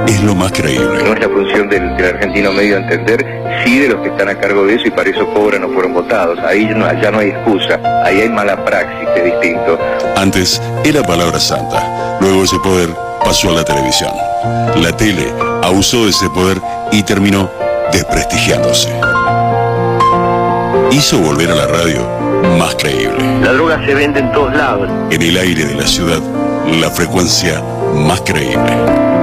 es lo más creíble. No es la función del argentino medio entender, sí de los que están a cargo de eso y para eso cobran o fueron votados. Ahí ya no hay excusa, ahí hay mala praxis, es distinto. Antes era palabra santa, luego ese poder pasó a la televisión. La tele abusó de ese poder y terminó desprestigiándose. Hizo volver a la radio más creíble. La droga se vende en todos lados. En el aire de la ciudad, la frecuencia más creíble.